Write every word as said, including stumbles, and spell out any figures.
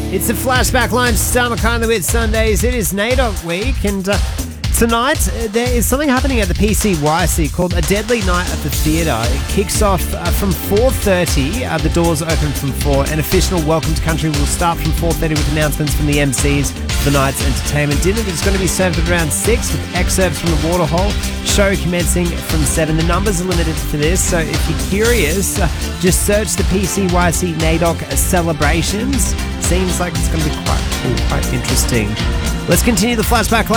It's the Flashback Line, Star McKinley with Sundays. It is NAIDOC week, and uh, tonight uh, there is something happening at the P C Y C called A Deadly Night at the Theatre. It kicks off uh, from four thirty. Uh, the doors open from four. An official Welcome to Country will start from four thirty with announcements from the M Cs for the night's entertainment. Dinner is going to be served at around six with excerpts from the Waterhole. Show commencing from seven. The numbers are limited for this, so if you're curious, uh, just search the P C Y C NAIDOC celebrations. Seems like it's going to be quite cool, quite interesting. Let's continue the Flashback Line.